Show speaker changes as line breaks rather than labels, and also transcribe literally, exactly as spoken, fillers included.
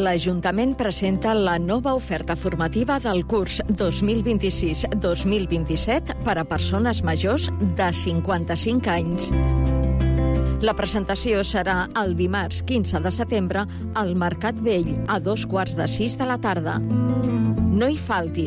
l'Ajuntament presenta la nova oferta formativa del curs dos mil vint-i-sis dos mil vint-i-set per a persones majors de cinquanta-cinc anys. La presentació serà el dimarts quinze de setembre al Mercat Vell, a dos quarts de sis de la tarda. No hi faltis.